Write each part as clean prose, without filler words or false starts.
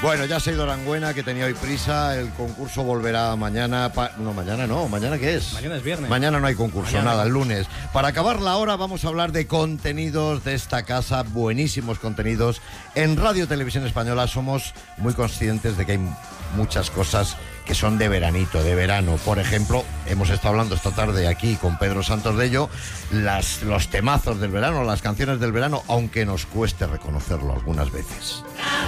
Bueno, ya se ha ido Arangüena, que tenía hoy prisa. El concurso volverá mañana. No, mañana no. ¿Mañana qué es? Mañana es viernes. Mañana no hay concurso, Mañana. nada, el lunes. Para acabar la hora vamos a hablar de contenidos de esta casa, buenísimos contenidos. En Radio Televisión Española somos muy conscientes de que hay muchas cosas que son de veranito, de verano. Por ejemplo, hemos estado hablando esta tarde aquí con Pedro Santos de ello, los temazos del verano, las canciones del verano, aunque nos cueste reconocerlo algunas veces.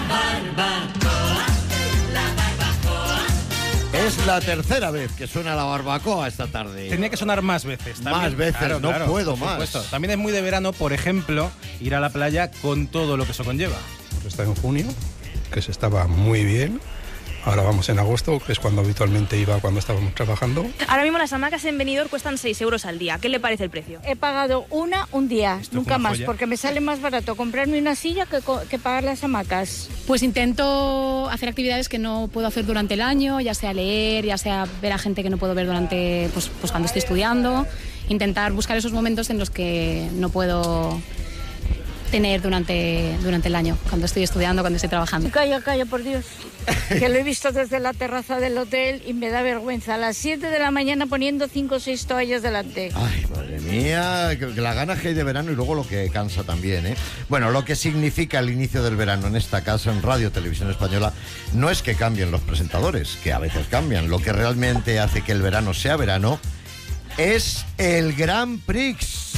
Es la tercera vez que suena la barbacoa esta tarde. Tenía que sonar más veces. También. Más veces, no puedo más. Supuesto. También es muy de verano, por ejemplo, ir a la playa con todo lo que eso conlleva. Está en junio, que se estaba muy bien. Ahora vamos en agosto, que es cuando habitualmente iba cuando estábamos trabajando. Ahora mismo las hamacas en Benidorm cuestan 6 euros al día. ¿Qué le parece el precio? He pagado un día, nunca más, joya. porque me sale más barato comprarme una silla que pagar las hamacas. Pues intento hacer actividades que no puedo hacer durante el año, ya sea leer, ya sea ver a gente que no puedo ver durante, pues cuando estoy estudiando. Intentar buscar esos momentos en los que no puedo tener durante el año, cuando estoy estudiando, cuando estoy trabajando. Calla, por Dios, que lo he visto desde la terraza del hotel y me da vergüenza. A las 7 de la mañana poniendo 5 o 6 toallas delante. Ay, madre mía, que la ganas que hay de verano y luego lo que cansa también, ¿eh? Bueno, lo que significa el inicio del verano en esta casa, en Radio Televisión Española, no es que cambien los presentadores, que a veces cambian. Lo que realmente hace que el verano sea verano es el Grand Prix.